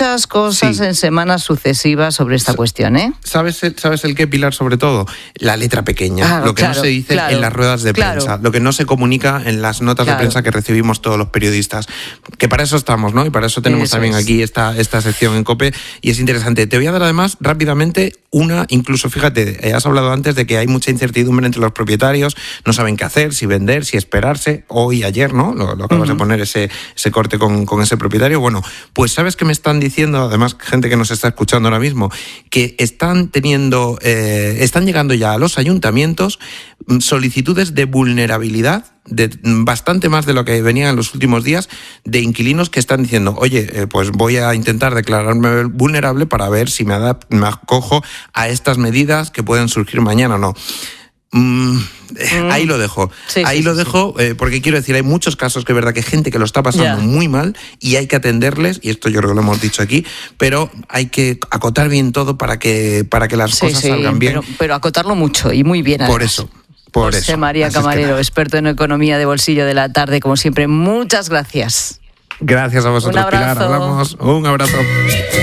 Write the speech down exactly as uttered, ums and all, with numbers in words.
muchas cosas sí. en semanas sucesivas sobre esta S- cuestión, ¿eh? ¿Sabes el, ¿Sabes el qué, Pilar? Sobre todo, la letra pequeña, claro, lo que claro, no se dice claro, en las ruedas de claro. prensa, lo que no se comunica en las notas claro. de prensa que recibimos todos los periodistas, que para eso estamos, ¿no? Y para eso tenemos eso también es. aquí esta, esta sección en COPE, y es interesante. Te voy a dar además rápidamente una, incluso fíjate, has hablado antes de que hay mucha incertidumbre entre los propietarios, no saben qué hacer, si vender, si esperarse, hoy, ayer, ¿no? Lo, lo acabas uh-huh. de poner ese, ese corte con, con ese propietario. Bueno, pues ¿sabes qué me están diciendo? Además, gente que nos está escuchando ahora mismo, que están teniendo, eh, están llegando ya a los ayuntamientos solicitudes de vulnerabilidad, de bastante más de lo que venían en los últimos días, de inquilinos que están diciendo, oye, eh, pues voy a intentar declararme vulnerable para ver si me, adap- me acojo a estas medidas que pueden surgir mañana o no. Mm, mm. Ahí lo dejo, sí, ahí sí, lo sí, dejo sí. Eh, porque quiero decir, hay muchos casos que es verdad que hay gente que lo está pasando yeah. muy mal y hay que atenderles, y esto yo creo que lo hemos dicho aquí, pero hay que acotar bien todo para que, para que las sí, cosas sí, salgan bien. Pero, pero acotarlo mucho y muy bien. Por eso. Por José eso. María Así Camarero, es que... experto en economía de bolsillo de la tarde, como siempre, muchas gracias. Gracias a vosotros, Un abrazo. Pilar. Hablamos. Un abrazo.